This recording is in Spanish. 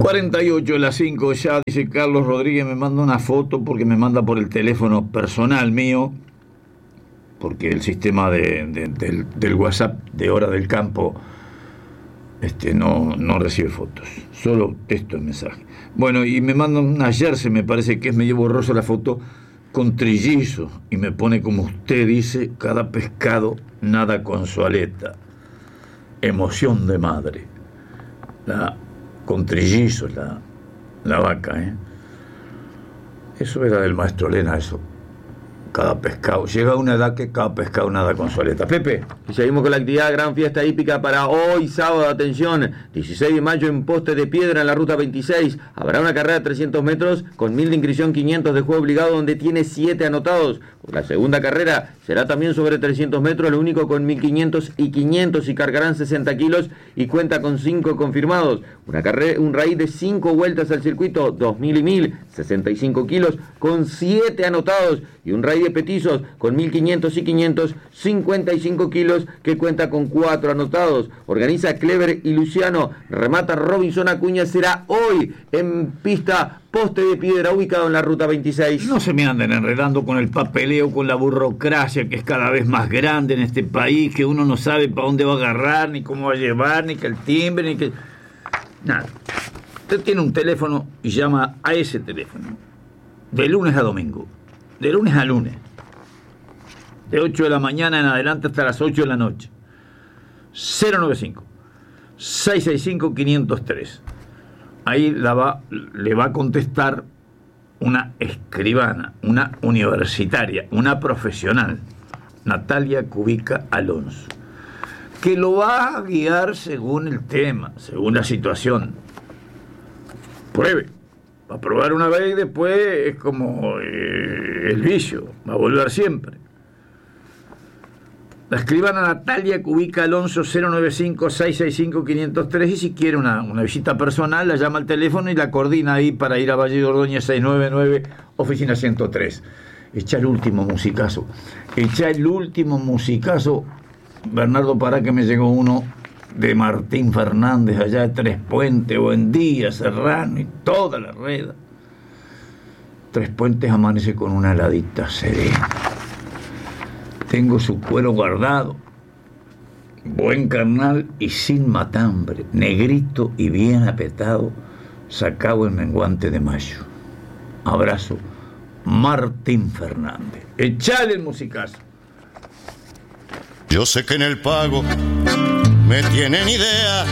48 a las 5 ya, dice Carlos Rodríguez, me manda una foto porque me manda por el teléfono personal mío, porque el sistema del WhatsApp de Hora del Campo no recibe fotos, solo texto en mensaje. Bueno, y me mandan ayer, me parece que es medio borrosa la foto, con trillizos, y me pone como usted dice, cada pescado nada con su aleta. Emoción de madre. Con trillizos la vaca, ¿eh? Eso era del maestro Lena, eso. Cada pescado. Llega a una edad que cada pescado nada con su aleta. Pepe. Y seguimos con la actividad Gran Fiesta Hípica para hoy sábado. Atención, 16 de mayo en Poste de Piedra en la ruta 26. Habrá una carrera de 300 metros con 1000 de inscripción, 500 de juego obligado, donde tiene 7 anotados. La segunda carrera será también sobre 300 metros, lo único con 1500 y 500 y cargarán 60 kilos y cuenta con 5 confirmados. Un raíz de 5 vueltas al circuito, 2000 y 1000, 65 kilos con 7 anotados. Y un raíz de petizos con 1500 y 500, 55 kilos que cuenta con 4 anotados. Organiza Clever y Luciano. Remata Robinson Acuña. Será hoy en pista Poste de Piedra, ubicado en la ruta 26. No se me anden enredando con el papeleo, con la burocracia que es cada vez más grande en este país, que uno no sabe para dónde va a agarrar, ni cómo va a llevar, ni que el timbre, ni que... Nada. Usted tiene un teléfono y llama a ese teléfono. De lunes a domingo. De lunes a lunes. De 8 de la mañana en adelante hasta las 8 de la noche. 095-665-503. Ahí le va a contestar una escribana, una universitaria, una profesional, Natalia Cubica Alonso, que lo va a guiar según el tema, según la situación. Pruebe. Va a probar una vez y después es como el vicio, va a volver siempre. La escribana Natalia Cubica Alonso, 095-665-503, y si quiere una visita personal, la llama al teléfono y la coordina ahí para ir a Valle de Ordóñez 699, oficina 103. Echa el último musicazo. Bernardo, para que me llegó uno de Martín Fernández, allá de Tres Puentes, Buen Día, Serrano y toda la red. Tres Puentes amanece con una heladita serena. Tengo su cuero guardado, buen carnal y sin matambre, negrito y bien apretado, sacado en menguante de mayo. Abrazo, Martín Fernández. Echale el musicazo. Yo sé que en el pago me tienen idea